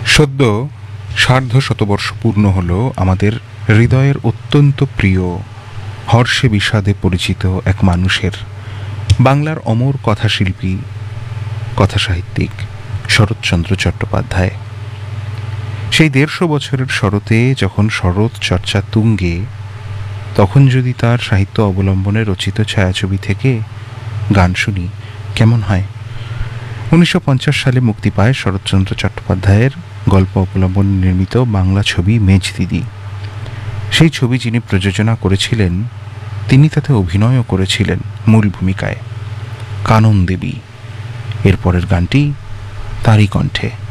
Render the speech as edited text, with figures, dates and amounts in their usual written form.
সদ্য সার্ধশতবর্ষ পূর্ণ হল আমাদের হৃদয়ের অত্যন্ত প্রিয়, হর্ষে বিষাদে পরিচিত এক মানুষের, বাংলার অমর কথাশিল্পী, কথাসাহিত্যিক শরৎচন্দ্র চট্টোপাধ্যায়। সেই ১৫০ বছরের শরতে যখন শরৎ চর্চা তুঙ্গে, তখন যদি তার সাহিত্য অবলম্বনে রচিত ছায়াছবি থেকে গান শুনি কেমন হয়? ১৯৫০ সালে মুক্তি পায় শরৎচন্দ্র চট্টোপাধ্যায়ের গল্প অবলম্বনে নির্মিত বাংলা ছবি মেজদিদি। সেই ছবি যিনি প্রযোজনা করেছিলেন, তিনি তাতে অভিনয়ও করেছিলেন মূল ভূমিকায়, কানন দেবী। এরপরের গানটি তারই কণ্ঠে।